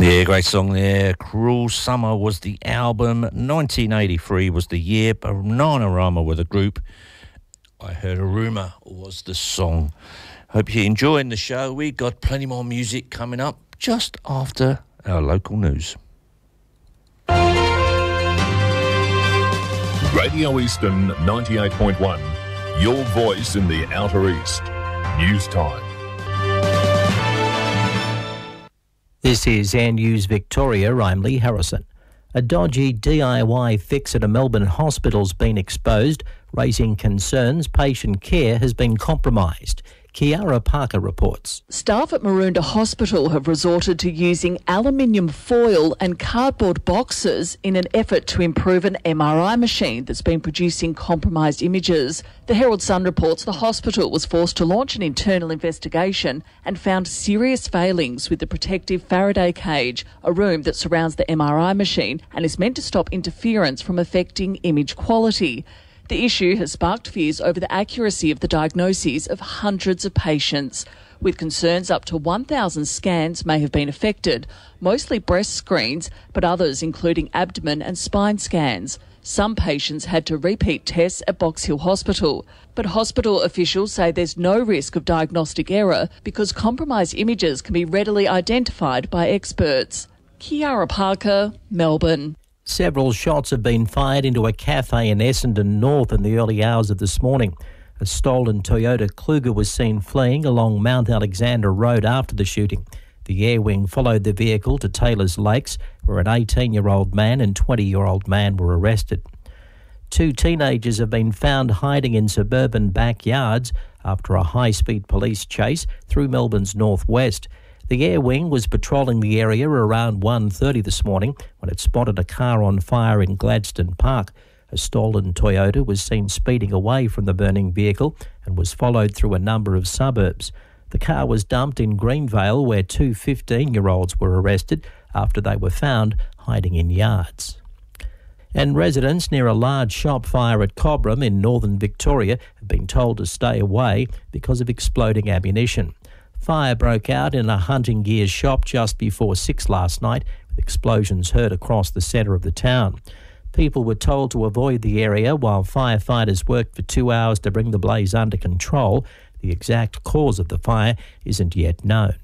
Yeah, great song there. Cruel Summer was the album. 1983 was the year. Bananarama were the group. I Heard a Rumour was the song. Hope you're enjoying the show. We've got plenty more music coming up just after our local news. Radio Eastern 98.1. Your voice in the Outer East. News time. This is Air News Victoria. I'm Lee Harrison. A dodgy DIY fix at a Melbourne hospital's been exposed, raising concerns patient care has been compromised. Kiara Parker reports. Staff at Maroondah Hospital have resorted to using aluminium foil and cardboard boxes in an effort to improve an MRI machine that's been producing compromised images. The Herald Sun reports the hospital was forced to launch an internal investigation and found serious failings with the protective Faraday cage, a room that surrounds the MRI machine and is meant to stop interference from affecting image quality. The issue has sparked fears over the accuracy of the diagnoses of hundreds of patients, with concerns up to 1,000 scans may have been affected, mostly breast screens, but others including abdomen and spine scans. Some patients had to repeat tests at Box Hill Hospital, but hospital officials say there's no risk of diagnostic error because compromised images can be readily identified by experts. Kiara Parker, Melbourne. Several shots have been fired into a cafe in Essendon North in the early hours of this morning. A stolen Toyota Kluger was seen fleeing along Mount Alexander Road after the shooting. The Air Wing followed the vehicle to Taylor's Lakes, where an 18-year-old man and 20-year-old man were arrested. 2 teenagers have been found hiding in suburban backyards after a high-speed police chase through Melbourne's northwest. The Air Wing was patrolling the area around 1:30 this morning when it spotted a car on fire in Gladstone Park. A stolen Toyota was seen speeding away from the burning vehicle and was followed through a number of suburbs. The car was dumped in Greenvale, where 2 15-year-olds were arrested after they were found hiding in yards. And residents near a large shop fire at Cobram in northern Victoria have been told to stay away because of exploding ammunition. Fire broke out in a hunting gear shop just before 6 last night, with explosions heard across the centre of the town. People were told to avoid the area while firefighters worked for 2 hours to bring the blaze under control. The exact cause of the fire isn't yet known.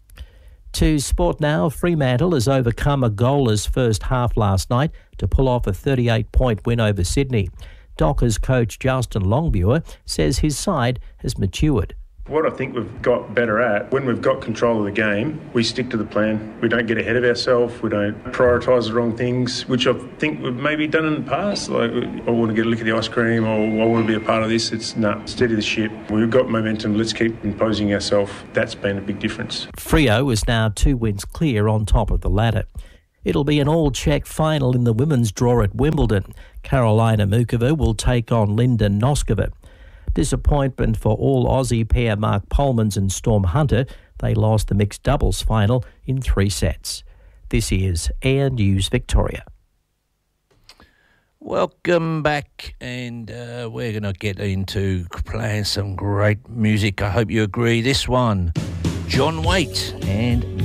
To sport now, Fremantle has overcome a goalless first half last night to pull off a 38-point win over Sydney. Dockers coach Justin Longviewer says his side has matured. What I think we've got better at, when we've got control of the game, we stick to the plan. We don't get ahead of ourselves. We don't prioritise the wrong things, which I think we've maybe done in the past. Like, I want to get a lick of the ice cream, or I want to be a part of this. It's steady the ship. We've got momentum. Let's keep imposing ourselves. That's been a big difference. Freo is now 2 wins clear on top of the ladder. It'll be an all-check final in the women's draw at Wimbledon. Carolina Mukova will take on Linda Noskova. Disappointment for all Aussie pair Mark Polmans and Storm Hunter. They lost the mixed doubles final in 3 sets. This is Air News Victoria. Welcome back, and we're going to get into playing some great music. I hope you agree. This one, John Waite and